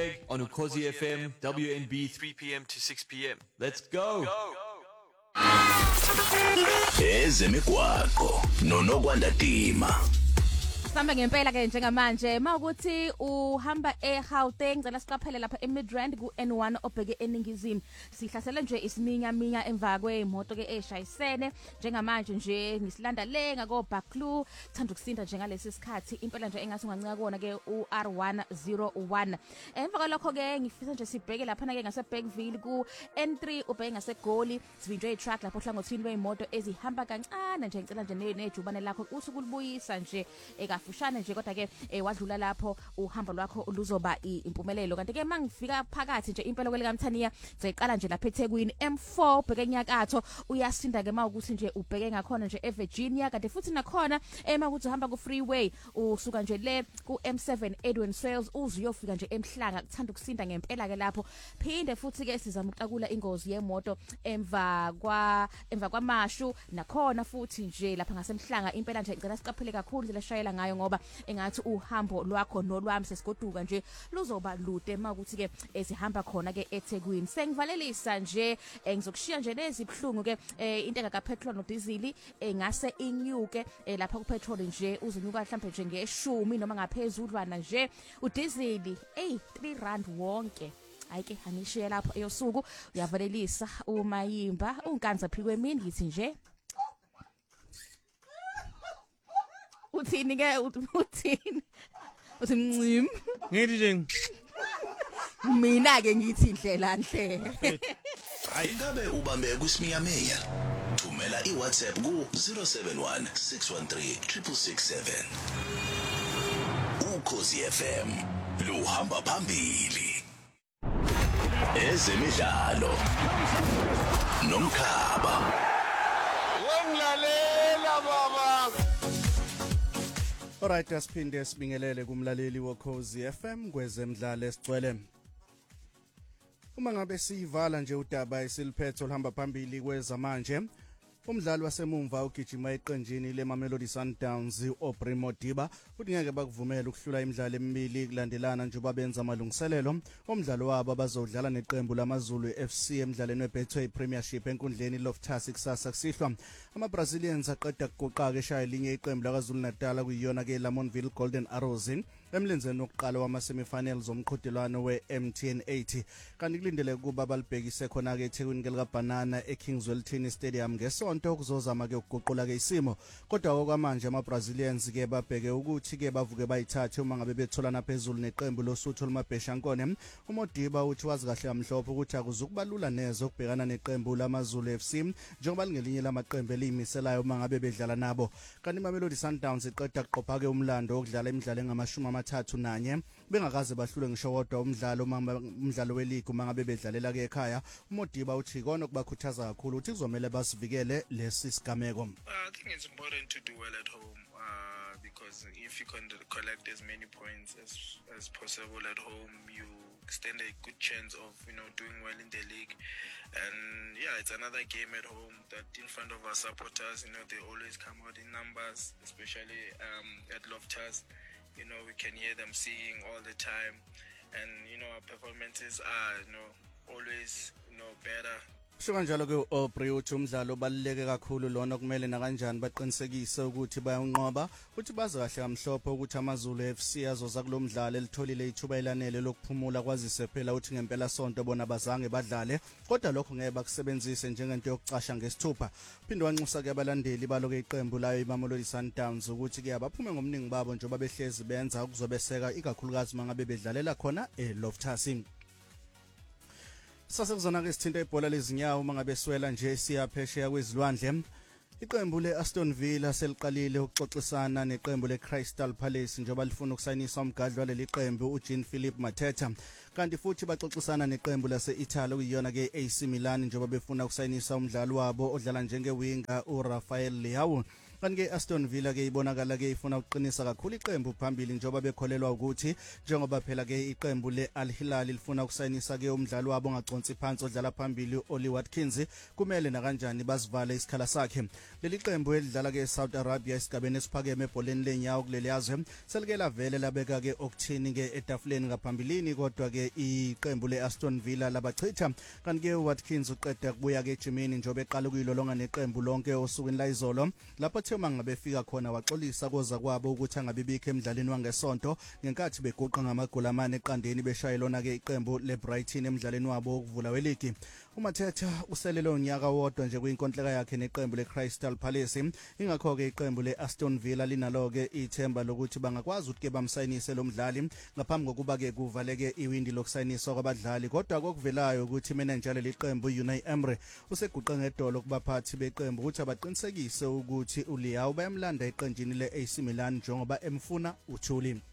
on Ukhozi FM, WNB 3 p.m. to 6 p.m. Let's go. Ezemigwaqo nonokwanda Dima. Sihamba ngempela ke njengamanje mawukuthi uhamba eGauteng ngicela siqaphele lapha eMidrand ku N1 obheke eningizimu sihlasele nje isiminya emva kweimoto ke eshayisene njengamanje nje nisilanda lenga ko Baklu thanda ukusinda nje ngalesi sikhathi impela nje engathi ungancika kuona ke uR101 emva kwalokho ke ngifisa nje sibheke lapha na ke ngase Bergville ku N3 ubheke ngase Goli sivinjwe iTruck lapho hlangothini kweimoto ezihamba kancane nje ngicela nje nejubane lakho uthi kulibuyisa nje fushane nje kodwa ke wadlula lapho uhamba lwakho luzoba impumelelo kanti ke mangifika phakathi nje impela kwelika Mthaniya siqala nje lapha eThekwini M4 bheke enyakatho uyasinda ke mawukuthi nje ubheke ngakhona nje eVirginia kanti futhi nakhona mawukuthi uhamba ku freeway usuka nje le ku M7 Edwin Sales uzuyofika nje emhlanga kuthanda ukusinda ngempela ke lapho phinde futhi ke sizama ukuqakula ingozi yemoto emva kwamashu nakhona futhi nje lapha ngasemhlanga impela nje ngicela siqaphele kakhulu nje leshayela ngayo ngoba engathi uhambo lwakho nolwami sesigoduka nje luzoba lude makuthi ke sihamba khona ke eThekwini sengivalelisa nje ngizokushiya nje nezibhlungu ke intenga kapetrol no diesel ngase inyuke lapha ku petrol nje uzinyuka mhlambe nje nge10 noma ngaphezulwana nje udiesel 3 rand wonke ayike angishiye lapho eyosuku uyavalelisa umayimba unkanza phikwe mini ngithi nje uthini ke uthini uthi mncim ngithi nje mina ke ngithi indlela Ayingabe ubambe kusimiyameya thumela iWhatsApp ku 071 613 667 Ukhozi FM luhamba phambili ezemidlalo nomkhaba wemlalela baba. Alright, asiphinde sibingelele kumlaleli woKhozi FM kwezemidlalo esigcwele. Uma ngabe siyivala nje udaba esiliphethe olhamba phambili kwezamanje, umdlali wasemumva ugijima eqenjini leMamelodi Sundowns uAubrey Modiba uthi ngeke bakuvumela ukuhlula imidlalo emibili kulandelana nje babenza amalungiselelo umdlalo wabo bazodlala neqembu lamaZulu FC emidlalweni weBetway Premiership enkundleni Loftus kusasa kusihlwa amaBrazilians aqeda ukuqoqa ke shaya linye iqembu laKwaZulu Natal kuyiyona ke Lamontville Golden Arrows emlenzeni wokuqala wama-semifinals omqhudelwano we-MTN 80 kanti kulindele kuba balibhekise khona ke eThekwini ke likaBanana eKingswell Tennis Stadium ngesonto kuzozama ke ukuguqula ke isimo kodwa okwamanje amaBrazilians ke babheke ukuthi ke bavuke bayithathe uma ngabe betholana phezulu neqembu losuthu loMabheshankone uModiba uthi wazi kahle amhlophe ukuthi akuzukubalula neze ukubhekana neqembu lamaZulu FC njengoba lingelinye lamaqembu eliyimiselayo uma ngabe bedlala nabo kanti iMamelodi Sundowns iqeda kuqopha ke umlando wokudlala imidlalo engama-31 bengakaze bahlule ngisho kodwa umdlalo weleague uma ngabe bedlalela ke ekhaya uModiba uthi kona kubakhuthaza kakhulu uthi kuzomela basivikele lesi sigameko. I think it's important to do well at home because if you can collect as many points as possible at home, you stand a good chance of doing well in the league. And yeah, it's another game at home that in front of our supporters, they always come out in numbers, especially at Loftus. We can hear them singing all the time, and our performances are always better. Sho kanjalo ke uAubrey uthi umdlalo baluleke kakhulu lona kumele na kanjani baqinisekise ukuthi bayonqoba uthi baza kahle kamhlophe ukuthi amaZulu FC azoza kulomdlalo elitholile ithuba elanele lokuphumula kwazise phela uthi ngempela sonto bona bazange badlale kodwa lokho ngeke bakusebenzise njengento yokucasha ngesithupha phinde wanxusa ke abalandeli baloke iqembu layo iMamelodi Sundowns ukuthi ke abaphume ngomningi babo njengoba behlezi benza ukuzobeseka ikakhulukazi mangabe bedlalela khona eLoftus. Sasekuzona ke sithinta ibhola lezinyawo mangabe swela nje siyaphesheya kwezilwandle iqembu leAston Villa seliqalile ukuxoxisana neqembu leCrystal Palace njengoba lifuna ukusayinisa umgadlo waleli qembu uJean-Philippe Mateta kanti futhi baxoxisana neqembu laseItaly kuyiyona ke AC Milan njengoba befuna ukusayinisa umdlalo wabo odlala njengewinga uRafael Leao kanti ke Aston Villa ke ibonakala ke ifuna ukuqinisa kakhulu iqembu phambili njoba bekholelwa ukuthi njengoba phela ke iqembu leAl Hilal lifuna ukusayinisa ke umdlalo wabo ongaconsi phansi odlala phambili Oli Watkins kumele na kanjani basivale isikhala sakhe. Leli qembu elidlala ke Saudi Arabia esigabeni esiphakeme ebholeni lenyawo kuleli yazwe selike lavele labeka ke okuthini ke etafuleni ngaphambilini kodwa ke iqembu leAston Villa labachitha kanti ke Watkins uqeda kubuya ke ejimini njobe eqala ukuyilolonga neqembu lonke osukwini la izolo lapho thema ngabe fika khona waxolisa koza kwabo ukuthi angabibikho emidlalweni wangesonto ngenkathi beguqa ngamagoli amane eqandeni beshayelona ke iqembu leBrighton emidlalweni wabo okuvula weligi. uMathetha uselele unyaka wodwa nje kuyinkontileka yakhe neqembu leCrystal Palace ingakho ke iqembu leAston Villa linalo ke ithemba lokuthi bangakwazi ukuthi ke bamsayinise lo mdlali ngaphambi kokuba ke kuvaleke iwindi lokusayiniswa kwabadlali kodwa kokuvelayo ukuthi manager leqembu Unai Emery useguqe ngedolo kubaphathi beqembu ukuthi abaqinisekise ukuthi uLeao bayamlanda eqenjini leAC Milan njengoba emfuna uthuli.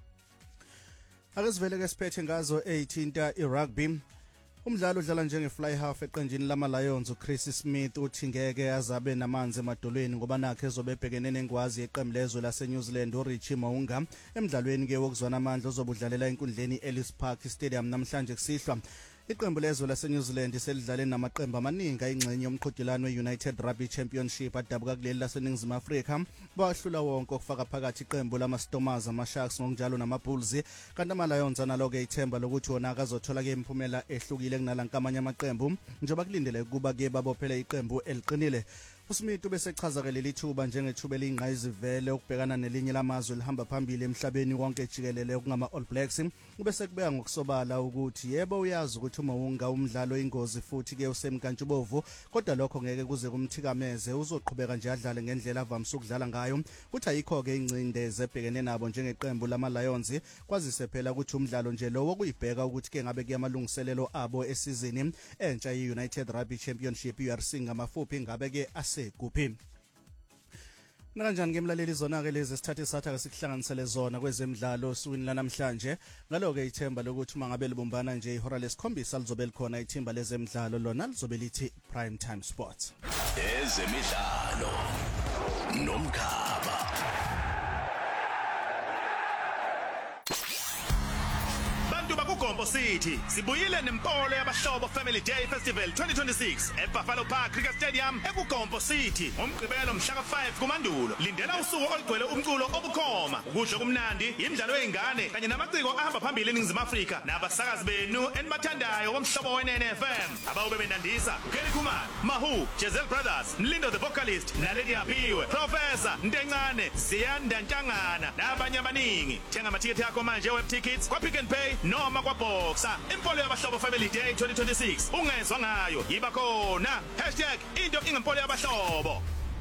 Akezivele ke siphethe ngazo 18 irugby. Umdlalo udlala njengefly half eqenjini lama Lions uChris Smith uthi ngeke azabe namanzi emadolweni ngoba nakhe ezobebhekene nengwazi yeqembu lezwe lase New Zealand uRichie Mounga emidlalweni ke wokuzwana amandla ozobudlalela enkundleni Ellis Park Stadium namhlanje kusihlwa. Iqembu lezwe lase New Zealand selidlale namaqembu amaningi ayingxenye yomqhudelano weUnited Rugby Championship adabuka kuleli laseNingizimu Afrika bahlula wonke okufaka phakathi iqembu lamaStormers amaSharks ngokunjalo namaBulls kanti amaLions analoke ithemba lokuthi wona akazothola ke imphumela ehlukile kunalankamanye amaqembu njengoba kulindele ukuba ke babophele iqembu eliqinile. uSmith ubesechaza ke leli thuba njengethuba elingqayizivele ukubhekana nelinye lamazwe lihamba phambili emhlabeni wonke jikelele okungama All Blacks ubese kubeka ngokusobala ukuthi yebo uyazi ukuthi uMawunga umdlalo ingozi futhi ke usemkantshubovu kodwa lokho ngeke kuze kumthikameze uzoqhubeka nje adlale ngendlela avamisa ukudlala ngayo uthi ayikho ke ingcindeze ebhekene nabo njengeqembu lama Lions kwazise phela ukuthi umdlalo nje lo wokuyibheka ukuthi ke ngabe kuyamalungiselelo abo esizini entsha yeUnited Rugby Championship URC ngamafuphi ngabe ke kuphi. Nakanjani ke mlaleli zona ke lezi sithathe satha ke sikuhlanganisele zona kwezemidlalo suwini lanamhlanje ngalo ke ithemba lokuthi mangabe libumbana nje ihora lesikhombisa lizobe likhona ithimba lezemidlalo lona lizobe lithi Prime Time Sports. Ezemidlalo nomkhaba. Gombo City sibuyile nempolo yabahlobo Family Day Festival 2026 eBuffalo Park Cricket Stadium eKugombo City ngomgqibelo mhla ka5 kuMandulo. Lindela usuku olugcwele umculo obukhoma ukudla kumnandi imidlalo yeingane kanye namaciko ahamba phambili eNingizimu Afrika nabasakazi benu enibathandayo bomhlobo weNFM abawube benandisa Kelly Khumalo, Mahu, Jezel Brothers, Mlindo the vocalist naLady Aphiwe, Professor Ndencane, Siyanda Ntangana nabanye abaningi. Thenga amathiketi akho manje web tickets kwa Pick n Pay noma kwa Boxer. Impolo yabahlobo Family Day 2026 ungezwe ngayo yiba khona #into ingempolo yabahlobo.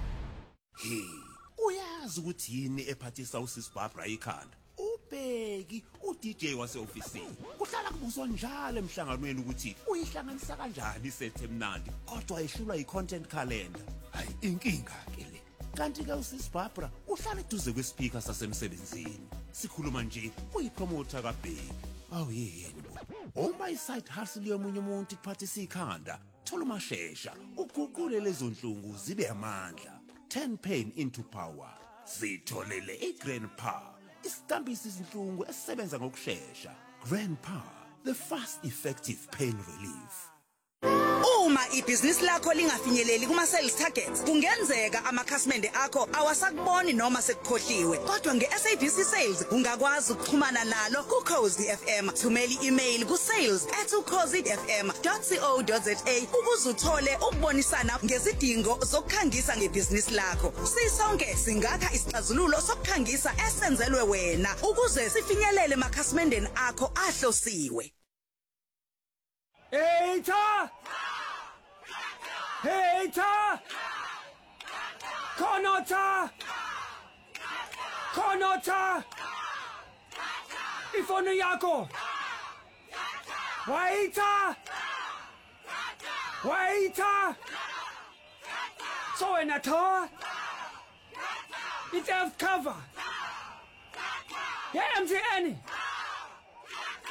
Uyazi ukuthi yini ephathisa uSis Barbara ikhanda? Ubheki uDJ waseofisini kuhlala kubuzwa njalo emhlanganweni ukuthi uyihlanganisa kanjani isethe emnandi kodwa eshulwa icontent calendar. Hayi inkinga ke le. Kanti ke uSis Barbara uhlala eduze kwespeaker sasemsebenzini. Sikhuluma nje uyipromoter kaBheki. Awu yini bo. Uma iside hustle yomunye umuntu ikuphathisa ikhanda, thola umashesha, uguqule lezo nhlungu zibe amandla. Turn pain into power. Zitholele iGrandpa. Isitambisi izinhlungu esisebenza ngokusheshsha. Grandpa, the fast effective pain relief. Uma ibhizinisi lakho lingafinyeleli kuma sales targets kungenzeka amakhasimende akho awasakuboni noma sekukhohliwe kodwa ngeSABC Sales ungakwazi ukuxhumana nalo kuCozi FM thumela i-email kusales@cozifm.co.za ukuze uthole ukubonisana ngezidingo zokukhangisa ngebhizinisi lakho sisonke singakha isixazululo sokukhangisa esenzelwe wena ukuze sifinyelele emakhasimendeni akho ahlosiwe. Hater! Hater! Konota! Konota! Ifoni yako! Waiter! Waiter! So in a tower? It's a cover! Yeah, MTN!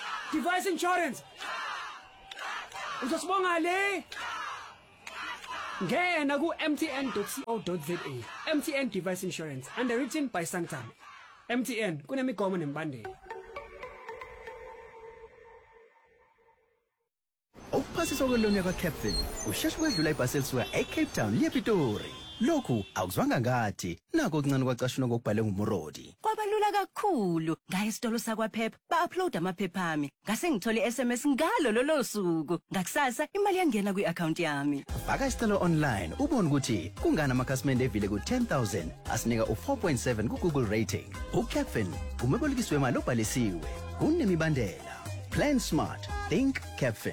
Device insurance! Usasibonga le Ngena ku mtn.co.za. MTN Device Insurance underwritten by Santam. MTN kunemigomo nembandela. Ukuphasiswa kwelona kwaCapfin usheshe kwedlula ibhasi elisuka eCape Town lePitori. Lokhu akuzwanga ngathi nako okuncane kwacashunwa kokubhale ngumurodi. Kwabalula kakhulu ngaye isitolo sakwaPep ba-upload amaphepha ami ngase ngithole iSMS ngalo lolo suku ngakusasa imali yangena kwi-account yami. Faka isicelo online ubone ukuthi kungana amakhasimende evile ku10,000 asinika u4.7 ku-Google rating. uCapfin umebolekiswe imali obhalisiwe kunemibandela. Plan smart, think Capfin.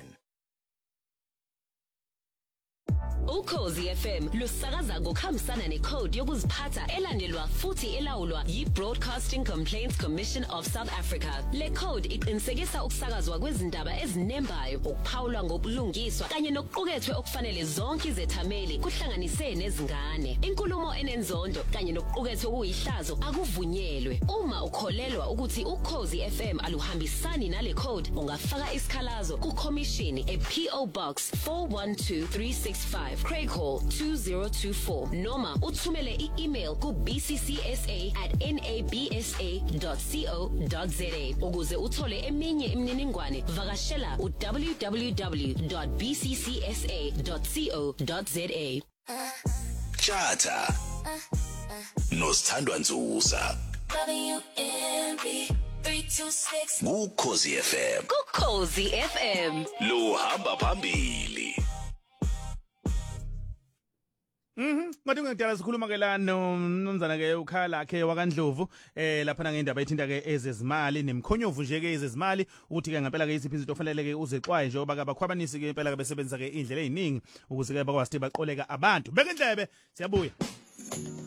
Ukhozi FM lusakaza ngokuhambisana necode yokuziphatha elandelwa futhi elawulwa yi-Broadcasting Complaints Commission of South Africa. Le code iqinisekisa ukusakazwa kwezindaba ezinembayo, ukuphawulwa ngobulungiswa kanye nokuqukethwe okufanele zonke izethameli kuhlanganise nezingane. Inkulumo enenzondo kanye nokuqukethwe kuyihlazo akuvunyelwe. Uma ukholelwa ukuthi Ukhozi FM aluhambisani nale code, ungafaka isikhalazo ku-Commission e-PO Box 412365 Craig Hall 2024 noma uthumele i-email ku bcca@nabsa.co.za. Ukuze uthole eminye imininingwane vakashela www.bccsa.co.za. Chata Nosthandwa Nzusa Ukhozi FM. Ukhozi FM Luhamba phambili. Ngathi ngidala sikhuluma ke la nomnumzana ke ukhala ke wakandlovu lapha na ngendaba ethinta ke ezezimali nemkhonyovu nje ke ezezimali ukuthi ke ngempela ke iziphi izinto ofanele ke uzexwaye nje oba abakhwabanisi ke impela ke besebenzisa ke indlela eziningi ukuze ke bakwazi baqoleka abantu beke indlebe siyabuya.